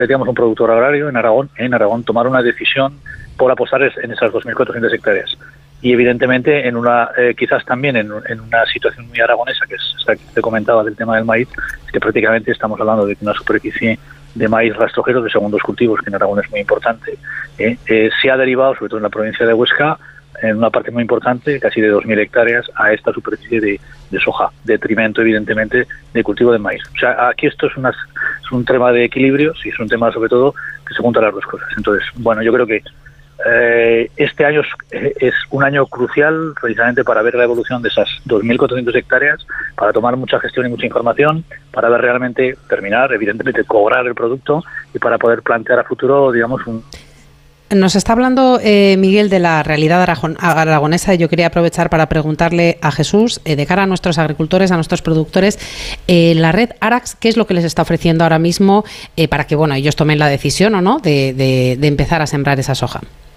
digamos, un productor agrario en Aragón tomar una decisión por apostar en esas 2.400 hectáreas. Y evidentemente quizás también en una situación muy aragonesa, que es esta que te comentaba del tema del maíz, es que prácticamente estamos hablando de una superficie de maíz rastrojero de segundos cultivos, que en Aragón es muy importante, se ha derivado, sobre todo en la provincia de Huesca, en una parte muy importante, casi de 2.000 hectáreas, a esta superficie de soja, detrimento evidentemente de cultivo de maíz. O sea, aquí esto es un tema de equilibrios y es un tema sobre todo que se juntan las dos cosas. Entonces, bueno, yo creo que este año es un año crucial precisamente para ver la evolución de esas 2.400 hectáreas, para tomar mucha gestión y mucha información, para ver realmente, terminar, evidentemente, cobrar el producto y para poder plantear a futuro, digamos, Nos está hablando Miguel de la realidad aragonesa y yo quería aprovechar para preguntarle a Jesús, de cara a nuestros agricultores, a nuestros productores, la red Arax, ¿qué es lo que les está ofreciendo ahora mismo para que ellos tomen la decisión o no de empezar a sembrar esa soja?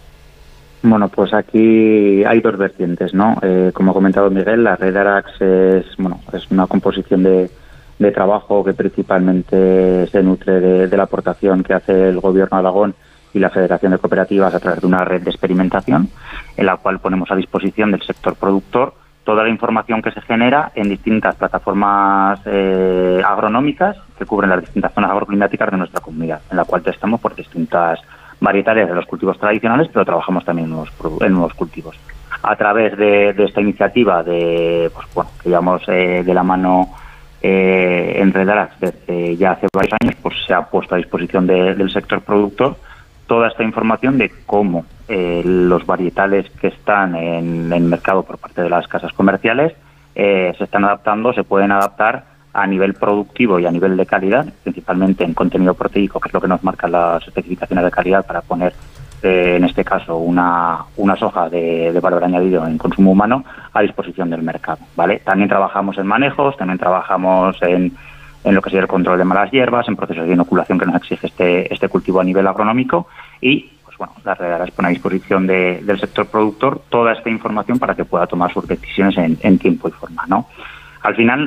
Bueno, pues aquí hay dos vertientes, ¿no? Como ha comentado Miguel, la red Arax es una composición de trabajo que principalmente se nutre de la aportación que hace el Gobierno de Aragón y la Federación de Cooperativas a través de una red de experimentación en la cual ponemos a disposición del sector productor toda la información que se genera en distintas plataformas agronómicas que cubren las distintas zonas agroclimáticas de nuestra comunidad, en la cual testamos por distintas varietales de los cultivos tradicionales, pero trabajamos también en nuevos cultivos. A través de esta iniciativa que llevamos de la mano en Red Arax desde ya hace varios años, pues se ha puesto a disposición del sector productor toda esta información de cómo los varietales que están en el mercado por parte de las casas comerciales se están adaptando, se pueden adaptar a nivel productivo y a nivel de calidad, principalmente en contenido proteico, que es lo que nos marcan las especificaciones de calidad para poner, en este caso, una soja de valor añadido en consumo humano a disposición del mercado, ¿vale? También trabajamos en manejos, también trabajamos en lo que sería el control de malas hierbas, en procesos de inoculación que nos exige este cultivo a nivel agronómico y, la Red Arax pone a disposición del sector productor toda esta información para que pueda tomar sus decisiones en tiempo y forma, ¿no? Al final,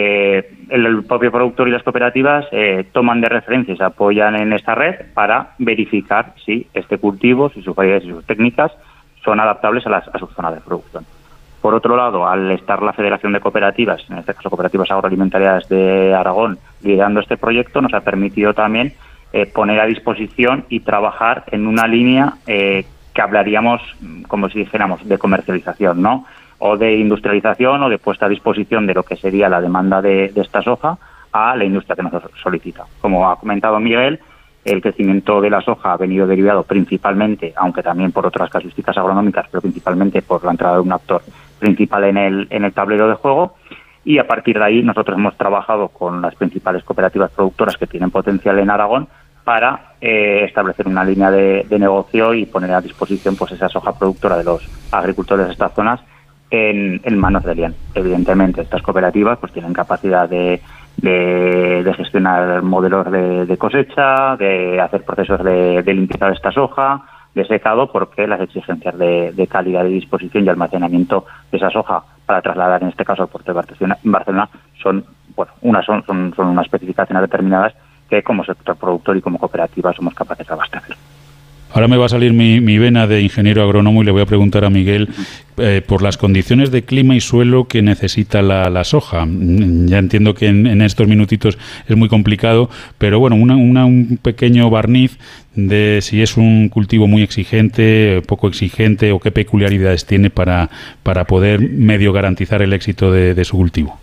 el propio productor y las cooperativas toman de referencia y se apoyan en esta red para verificar si este cultivo, si sus variedades y sus técnicas son adaptables a su zona de producción. Por otro lado, al estar la Federación de Cooperativas, en este caso Cooperativas Agroalimentarias de Aragón, liderando este proyecto, nos ha permitido también poner a disposición y trabajar en una línea que hablaríamos, como si dijéramos, de comercialización, ¿no? O de industrialización o de puesta a disposición de lo que sería la demanda de esta soja a la industria que nos solicita. Como ha comentado Miguel, el crecimiento de la soja ha venido derivado principalmente, aunque también por otras casuísticas agronómicas, pero principalmente por la entrada de un actor principal en el tablero de juego, y a partir de ahí nosotros hemos trabajado con las principales cooperativas productoras que tienen potencial en Aragón para establecer una línea de negocio y poner a disposición pues esa soja productora de los agricultores de estas zonas en manos de Lian. Evidentemente, estas cooperativas pues tienen capacidad de gestionar modelos de cosecha, de hacer procesos de limpieza de esta soja, de secado, porque las exigencias de calidad de disposición y almacenamiento de esa soja para trasladar, en este caso, al puerto de Barcelona, son unas especificaciones determinadas que como sector productor y como cooperativa somos capaces de abastecer. Ahora me va a salir mi vena de ingeniero agrónomo y le voy a preguntar a Miguel por las condiciones de clima y suelo que necesita la soja. Ya entiendo que en estos minutitos es muy complicado, pero bueno, un pequeño barniz de si es un cultivo muy exigente, poco exigente o qué peculiaridades tiene para poder medio garantizar el éxito de su cultivo.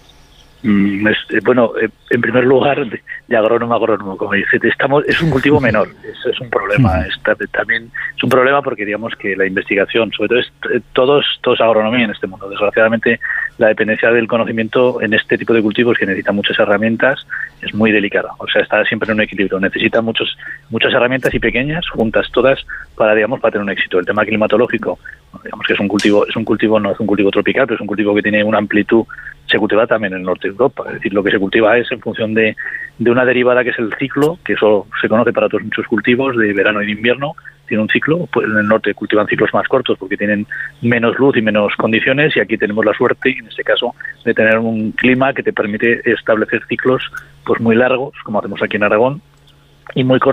Bueno, en primer lugar, de agrónomo a agrónomo, como dice, es un cultivo menor, eso es un problema. También es un problema porque digamos que la investigación, sobre todo todos agronomía en este mundo, desgraciadamente la dependencia del conocimiento en este tipo de cultivos que necesita muchas herramientas es muy delicada, o sea, está siempre en un equilibrio, necesita muchas herramientas y pequeñas, juntas todas para tener un éxito. El tema climatológico, digamos que es un cultivo, no es un cultivo tropical, pero es un cultivo que tiene una amplitud, se cultiva también en el norte de Europa, es decir, lo que se cultiva es en función de una derivada que es el ciclo, que eso se conoce para todos muchos cultivos de verano y de invierno, tiene un ciclo, pues en el norte cultivan ciclos más cortos porque tienen menos luz y menos condiciones, y aquí tenemos la suerte, en este caso, de tener un clima que te permite establecer ciclos pues muy largos, como hacemos aquí en Aragón, y muy